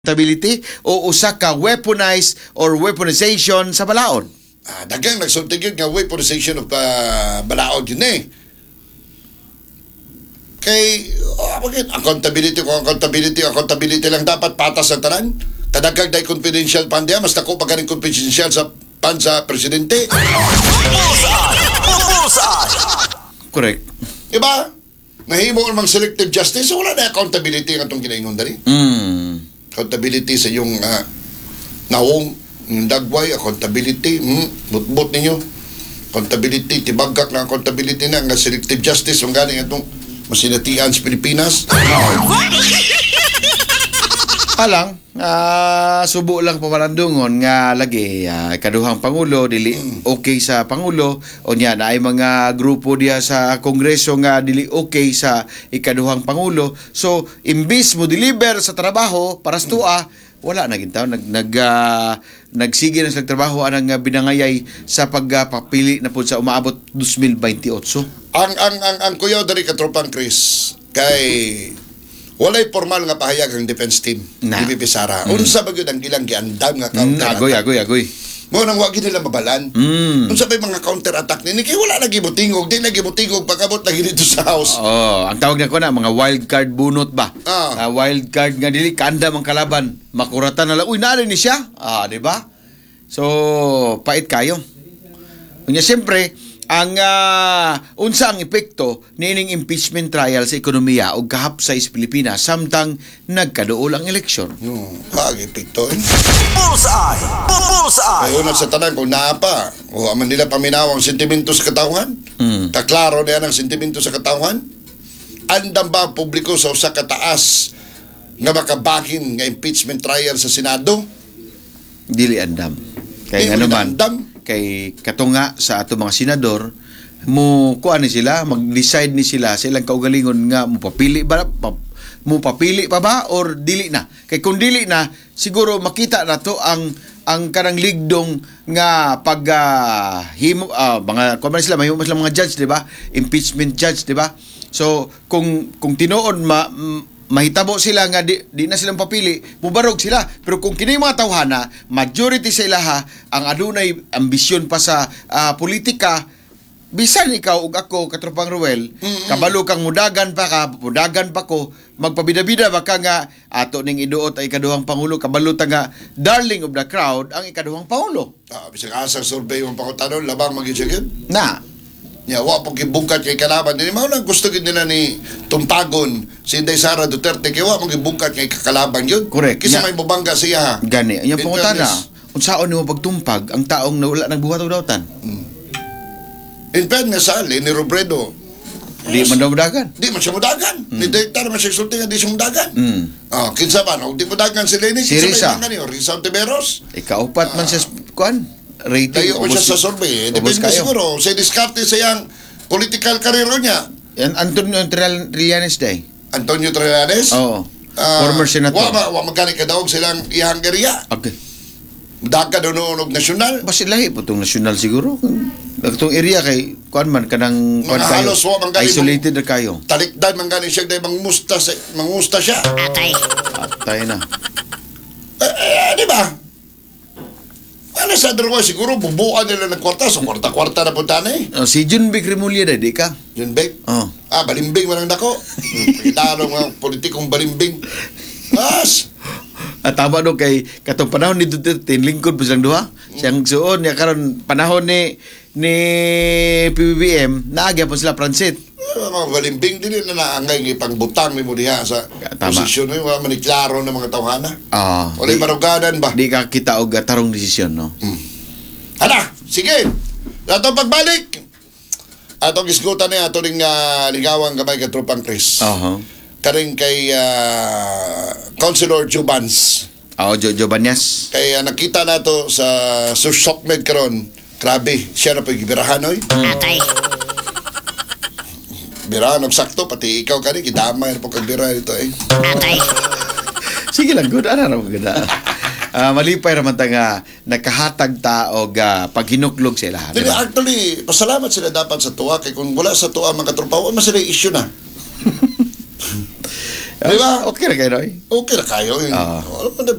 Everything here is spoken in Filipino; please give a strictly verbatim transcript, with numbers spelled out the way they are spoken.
accountability o usa ka weaponized or weaponization sa balaod. Ah, dagang nagsultig yun nga weaponization of uh, balaod yun eh. Kay, oh, bakit? Accountability ko, accountability, accountability lang dapat patas sa tanan. Kadagag day confidential pan diya, mas dako pa ganing confidential sa pan sa presidente. Correct. Diba? Nahimo namang selective justice, so wala na accountability ang atong ginaingon dali. Mm. Accountability sa yung uh, nawong yung dagway, accountability, hmm, butbut ninyo. Accountability, tibagak na accountability na nga selective justice, ang galing atong masinatian sa Pilipinas. Alang, uh, subo lang pamarandungon nga lagi uh, kaduhang Pangulo, dili okay sa Pangulo, o niya na ay mga grupo diya sa Kongreso nga dili okay sa ikaduhang Pangulo. So, imbis mo deliver sa trabaho para sa tua, wala na gintaw nag nag uh, nagsige na sa trabaho anang uh, binangayay sa pagpapili uh, na pud sa umaabot twenty twenty-eight. Ang ang ang ang kuyaw diri ka tropang Chris kay walay formal nga pahayag ang defense team na. D P P Sara. Mm. Unsa ba gyud ang ilang giandam nga Mm, counter agoy agoy agoy. Mo nang wa gid nila mabalan. Mm. Unsa ba mga counter attack ni kay wala lagi mo tingog, di lagi mo tingog pagabot lagi dito sa house. Oh, ang tawag na ko na mga wild card bunot ba? Ah. Uh, wild card nga dili kandam ang kalaban. Makuratan na lang. Uy, naari ni siya. Ah, di ba? So, pait kayo. Unya siyempre, ang uh, unsa ang epekto niining impeachment trial sa ekonomiya o kahapsay sa Pilipinas samtang nagkaduol ang eleksyon. No, kagi pito. Eh. Bullseye! Bullseye! Ay una sa tanan kung naapa o aman nila paminaw ang sentimento sa katawhan. Mm. Taklaro na ang sentimento sa katawhan. Andam ba ang publiko sa usa ka taas nga makabahin nga impeachment trial sa Senado? Dili andam. Kay Di nga mo naman, andam. kay katunga sa ato mga senador, mo kuan ni sila, mag-decide ni sila sa ilang kaugalingon nga mo papili ba pa, mo papili pa ba or dili na. Kay kung dili na, siguro makita na to ang ang kanang ligdong nga pag uh, himo uh, mga kuan man sila mahimo sila mga judge, di ba? Impeachment judge, di ba? So kung kung tinuod ma mahitabo sila nga di, di na silang papili, mubarog sila. Pero kung kini mga tawhana, majority sa ilaha ang adunay ambisyon pa sa uh, politika, bisan ikaw ug ako katropang Ruel, mm-hmm. kabalo kang mudagan pa ka, mudagan pa ko, magpabida-bida ba ka nga ato ning iduot ay ikaduhang pangulo, kabalo ta nga darling of the crowd ang ikaduhang pangulo. Ah, bisag asa survey mo pakutanon labang magisigid. Na Ya, wa pag gibungkat kay kalaban dinhi mao lang gusto gid nila ni tumtagon si Inday Sara Duterte kay wa pag gibungkat kay kakalaban yun. Correct. Kisa Ya. may mubangga siya. gani, ang In pangutana, fairness. unsaon nimo pagtumpag ang taong nawala nagbuhat og dawtan? In fairness sa Ali ni Robredo, Di man daw mudagan. di man siya mudagan. Ni Director man siya sulti nga di siya mudagan. Mm. Ah, kinsa ba no? Di mudagan si Lenny, Si Risa. May ngani, Risa Ontiveros. Ikaupat man siya kuan rating. Dayo ko siya sa survey. Eh. ubos Depende kayo. siguro sa diskarte sa yang political career niya. Yan Antonio Trillanes day. Antonio Trillanes. Oo. Ah, Former senator. Wa ba wa magkani kadaog silang ihang geriya. Okay. Daga daw noong nasyonal. Basi lahi po itong nasyonal siguro. Itong area kay kuan man kanang kuan Mga kayo. halos wa man gani Isolated na kayo. Talikdan man gani siya dahil mangusta, sa- mangusta siya. Atay na. Eh, eh, di ba? Ano sa dalawa, siguro bubuan nila ng kwarta. So, kwarta-kwarta na punta na eh. Oh, si Jun Vic Remulla na di ka. Yun, Bek. Oh. Ah, balimbing man ang dako. Pagkitalo mga politikong balimbing. Mas! At tama no kay katong panahon ni Duterte lingkod po silang duha. Siyang suon niya karon panahon ni ni P B B M naagya po sila Pransit. Mga balimbing din na naangay ng pangbutang ni mo diha sa Tama. posisyon mo. Wala maniklaro ng mga tawhana. Ah. Wala di, marugadan ba? di ka kita og tarong desisyon no. Hala, sige. Atong pagbalik. Atong isgutan ni ato ning uh, ligawang gamay ka tropang Chris. Aha. Karing kay uh, Councilor Jubans. Oh, Jo Jo Banyas. Kay uh, nakita nato sa Susokmed karon. Grabe, siya na pagibirahan oy. Birahan og sakto pati ikaw kani kidamay na pagkabira dito eh. Sige lang, good ana ra maganda. Ah, malipay ra man ta nga nakahatag ta og uh, paghinuklog sila. Dili actually, pasalamat sila dapat sa tuwa kay kung wala sa tuwa mga katropa, wala man sila issue na. Di ba? Okay na kayo, Noy. Okay na kayo. Ah. Ano pa